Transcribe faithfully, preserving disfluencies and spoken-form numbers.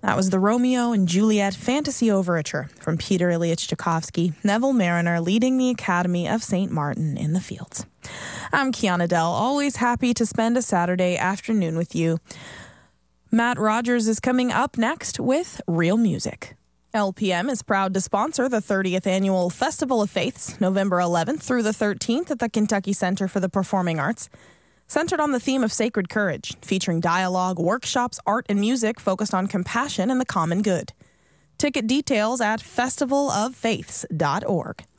That was the Romeo and Juliet Fantasy Overture from Peter Ilyich Tchaikovsky, Neville Mariner leading the Academy of Saint Martin in the Fields. I'm Kiana Dell, always happy to spend a Saturday afternoon with you. Matt Rogers is coming up next with Real Music. L P M is proud to sponsor the thirtieth Annual Festival of Faiths, November eleventh through the thirteenth at the Kentucky Center for the Performing Arts. Centered on the theme of sacred courage, featuring dialogue, workshops, art, and music focused on compassion and the common good. Ticket details at festival of faiths dot org.